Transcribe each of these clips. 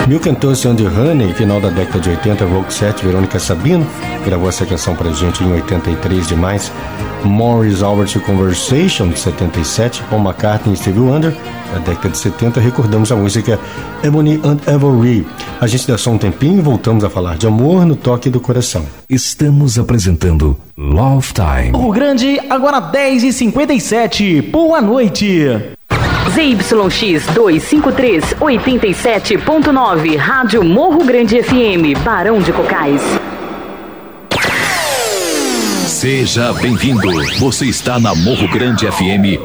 Milk and Toast and Honey, final da década de 80, Roxette, Verônica Sabino, gravou essa canção pra gente em 83 demais. Morris Albert Conversation, de 77, Paul McCartney e Stevie Wonder, da década de 70, recordamos a música Ebony and Ivory. A gente dá só um tempinho e voltamos a falar de amor no toque do coração. Estamos apresentando Love Time. Morro Grande, agora 10h57, boa noite. ZYX 253, 87.9, Rádio Morro Grande FM, Barão de Cocais. Seja bem-vindo. Você está na Morro Grande FM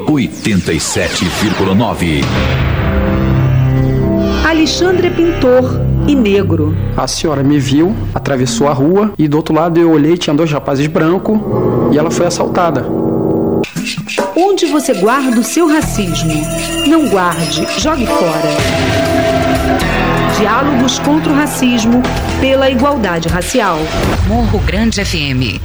87,9. Alexandre é pintor e negro. A senhora me viu, atravessou a rua e do outro lado eu olhei, tinha 2 rapazes brancos e ela foi assaltada. Onde você guarda o seu racismo? Não guarde, jogue fora. Diálogos contra o racismo pela igualdade racial. Morro Grande FM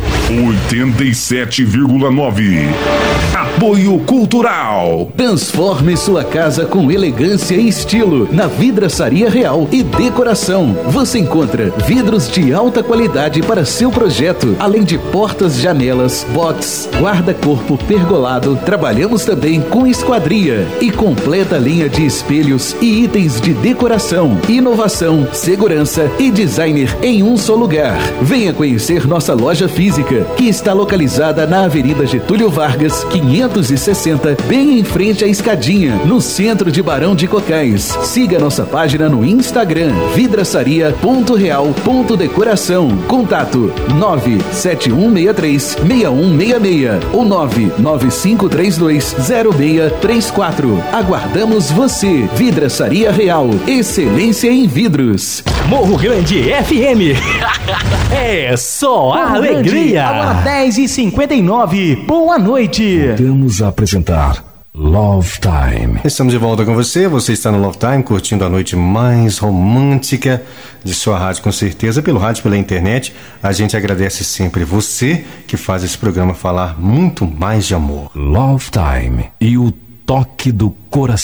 87,9. Apoio Cultural. Transforme sua casa com elegância e estilo na Vidraçaria Real e Decoração. Você encontra vidros de alta qualidade para seu projeto, além de portas, janelas, box, guarda-corpo pergolado. Trabalhamos também com esquadria e completa linha de espelhos e itens de decoração, inovação, segurança e designer em um só lugar. Venha conhecer nossa loja física, que está localizada na Avenida Getúlio Vargas, 560, bem em frente à Escadinha, no centro de Barão de Cocais. Siga nossa página no Instagram, vidraçaria.real.decoração. Contato 97163-6166 ou 99532-0634. Aguardamos você. Vidraçaria Real, excelência em vidros. Morro Grande FM. É só a alegria. Agora 10h59, boa noite. Vamos apresentar Love Time. Estamos de volta com você. Você está no Love Time, curtindo a noite mais romântica de sua rádio, com certeza, pelo rádio, pela internet. A gente agradece sempre você que faz esse programa falar muito mais de amor. Love Time e o toque do coração.